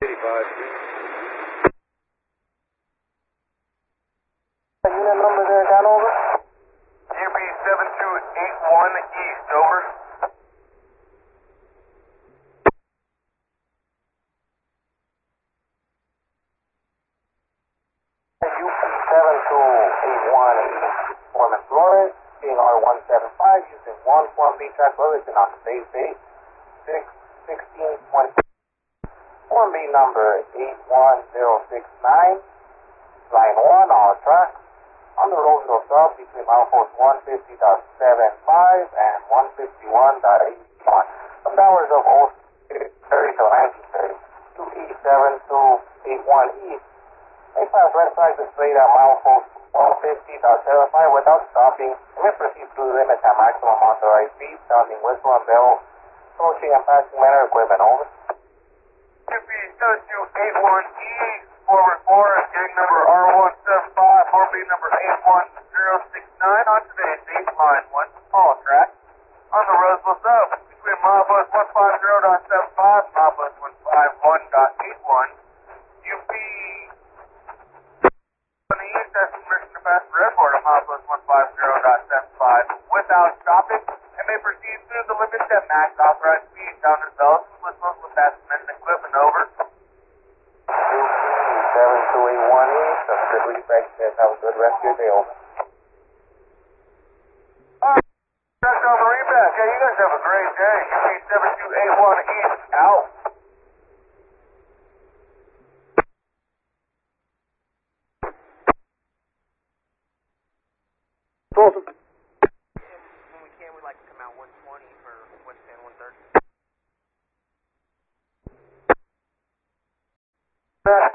Unit number there, down over. UP 7281 East, over. UP 7281 East, Foreman Flores, CR 175, using 1 Form B track Livingston on space date 6/16/20. Form B number 81069, line 1, all tracks, on the Roseville sub between milepost 150.75 and 151.81. From the hours of 06:30 till 19:30, UP 7281 East, may pass red flag displayed at milepost 150.75 without stopping, and may proceed through the limits at maximum authorized speed, sounding whistle and bell, approaching and passing manner equipment, over. UP 7281 East, forward 4, gang number R175, Form B number 81069 on today's date, line 1, all track, on the Roseville sub between milepost 150.75 and milepost 151.81. UP on the east has permission to pass the red board at milepost 150.75 without stopping, and may proceed through the limits at max authorized speed, sounders bells, whistles with passing equipment, over. UP 7281 East, that's good respect, have a good rest of your day, over. That's on the reback. Hey, you guys have a great day. UP 7281 East, out. When we can, we'd like to come out 120 for West End 130.